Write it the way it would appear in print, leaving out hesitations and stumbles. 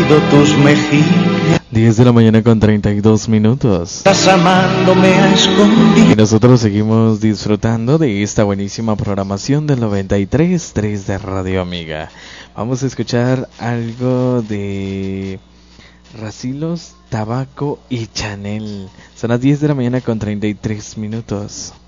mordido tus mejillas. 10 de la mañana con 32 minutos. Estás amándome a escondidas. Y nosotros seguimos disfrutando de esta buenísima programación del 93.3 de Radio Amiga. Vamos a escuchar algo de Racilos, Tabaco y Chanel. Son las 10 de la mañana con 33 minutos.